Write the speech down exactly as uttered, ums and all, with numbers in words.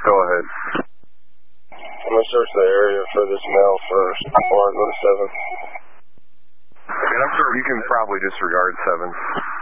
Go ahead. I'm going to search the area for this male first before I go to seven. And I'm sure you can probably disregard seven.